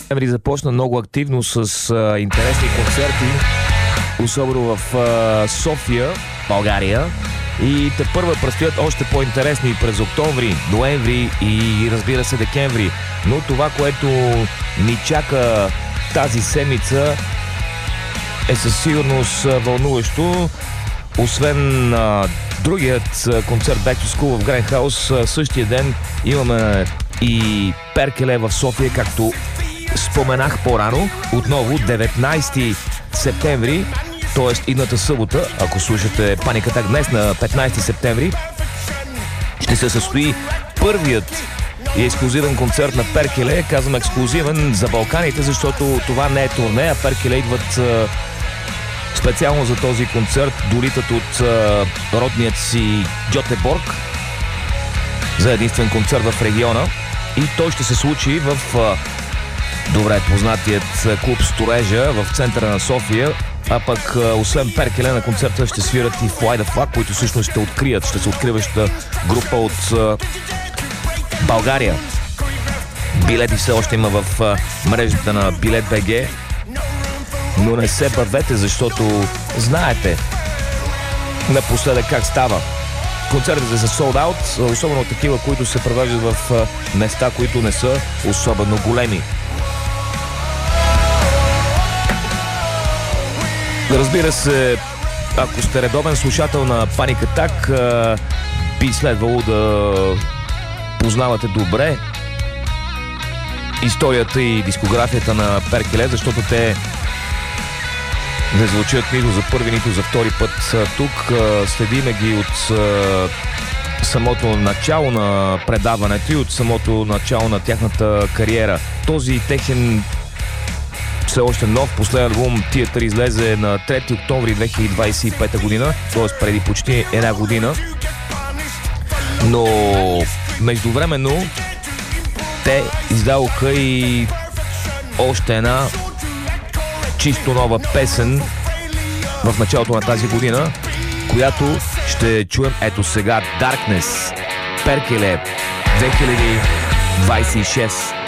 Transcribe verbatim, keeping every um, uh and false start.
септември започна много активно с а, интересни концерти, особено в а, София, България. И тепърва предстоят още по-интересни през октомври, ноември и разбира се декември. Но това, което ни чака тази седмица, е със сигурност вълнуващо. Освен а, другият концерт Back to School в Grand House, същия ден имаме и Перкеле в София, както споменах по-рано. Отново деветнайсети септември, т.е. идната събота, ако слушате Panic Attack днес на петнайсети септември, ще се състои първият и ексклюзивен концерт на Перкеле. Казвам ексклюзивен за Балканите, защото това не е турне, а Перкеле идват а, специално за този концерт. Долитат от а, родният си Гьотеборг за единствен концерт в региона. И той ще се случи в а, добре познатият клуб Сторежа в центъра на София. А пък, освен Перкеле, на концерта ще свират и Fly the Flag, които всъщност ще открият, ще се откриваща група от а, България. Билети все още има в а, мрежата на Билет БГ, но не се бавете, защото знаете напоследък как става. Концертите са sold out, особено такива, които се провеждат в а, места, които не са особено големи. Разбира се, ако сте редовен слушател на Panic Attack, би следвало да познавате добре историята и дискографията на Перкеле, защото те не звучат нито за първи, нито за втори път тук. Следиме ги от самото начало на предаването и от самото начало на тяхната кариера. Този техен все още нов последен албум Theater излезе на трети октомври две хиляди двайсет и пета година, т.е. преди почти една година. Но междувременно те издадоха и още една чисто нова песен в началото на тази година, която ще чуем ето сега. Darkness, Перкеле, две хиляди двайсет и шеста.